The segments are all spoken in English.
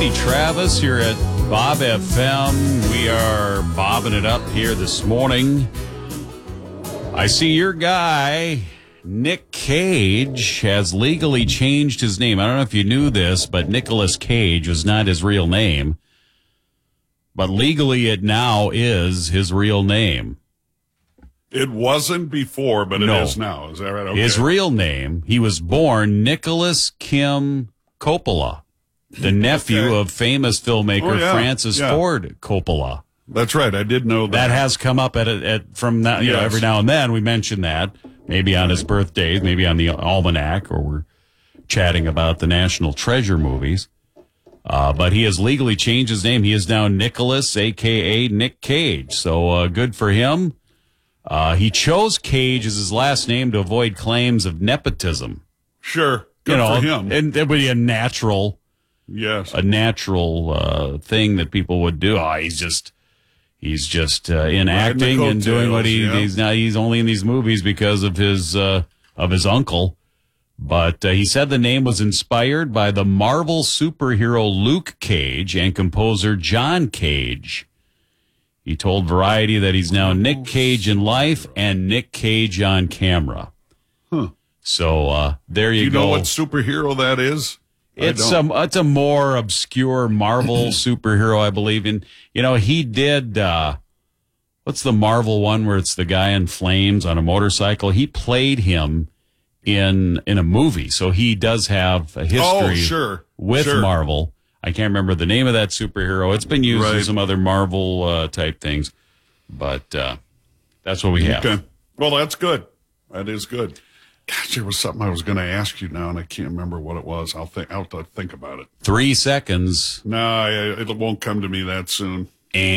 Randy Travis here at Bob FM. We are bobbing it up here this morning. I see your guy, Nick Cage, has legally changed his name. I don't know if you knew this, but Nicolas Cage was not his real name. But legally it now is his real name. It wasn't before, but it is now. Is that right? Okay. His real name, he was born Nicholas Kim Coppola, the nephew of famous filmmaker Francis Ford Coppola. That's right. I did know that. That has come up from now, every now and then we mention that, maybe on his birthdays, maybe on the almanac, or we're chatting about the National Treasure movies. But he has legally changed his name. He is now Nicholas, a.k.a. Nick Cage. So good for him. He chose Cage as his last name to avoid claims of nepotism. Sure. Good for him. And it would be a natural thing that people would do. He's just in acting and doing what he's now. He's only in these movies because of his uncle. But he said the name was inspired by the Marvel superhero Luke Cage and composer John Cage. He told Variety that he's now Nick Cage in life and Nick Cage on camera. Huh. So there you go. Do you know what superhero that is? It's a more obscure Marvel superhero, I believe. And, he did, what's the Marvel one where it's the guy in flames on a motorcycle? He played him in a movie. So he does have a history with Marvel. I can't remember the name of that superhero. It's been used in some other Marvel type things. But that's what we have. Okay. Well, that's good. That is good. Gosh, there was something I was going to ask you now, and I can't remember what it was. I'll think about it. 3 seconds. No, it won't come to me that soon.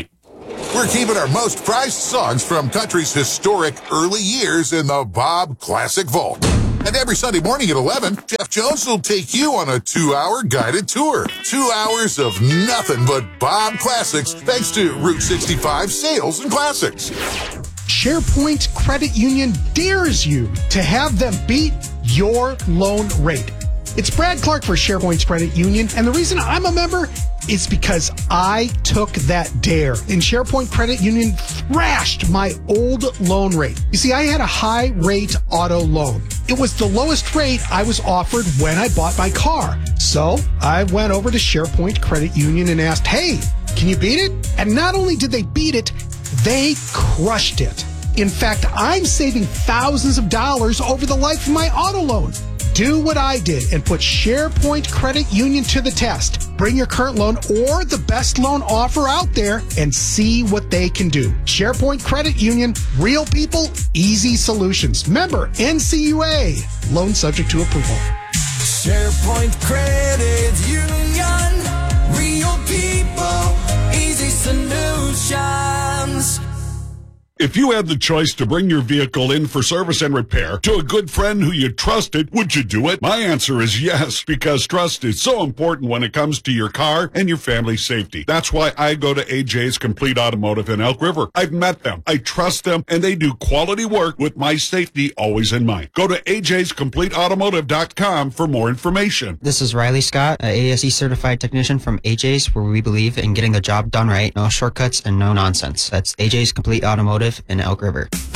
We're keeping our most prized songs from country's historic early years in the Bob Classic Vault. And every Sunday morning at 11, Jeff Jones will take you on a 2-hour guided tour. 2 hours of nothing but Bob Classics, thanks to Route 65 Sales and Classics. SharePoint Credit Union dares you to have them beat your loan rate. It's Brad Clark for SharePoint Credit Union, and the reason I'm a member is because I took that dare. And SharePoint Credit Union thrashed my old loan rate. You see, I had a high-rate auto loan. It was the lowest rate I was offered when I bought my car. So I went over to SharePoint Credit Union and asked, hey, can you beat it? And not only did they beat it, they crushed it. In fact, I'm saving thousands of dollars over the life of my auto loan. Do what I did and put SharePoint Credit Union to the test. Bring your current loan or the best loan offer out there and see what they can do. SharePoint Credit Union, real people, easy solutions. Member NCUA. Loan subject to approval. SharePoint Credit Union, real people, easy solutions. If you had the choice to bring your vehicle in for service and repair to a good friend who you trusted, would you do it? My answer is yes, because trust is so important when it comes to your car and your family's safety. That's why I go to AJ's Complete Automotive in Elk River. I've met them, I trust them, and they do quality work with my safety always in mind. Go to ajscompleteautomotive.com for more information. This is Riley Scott, an ASE certified technician from AJ's, where we believe in getting the job done right. No shortcuts and no nonsense. That's AJ's Complete Automotive in Elk River.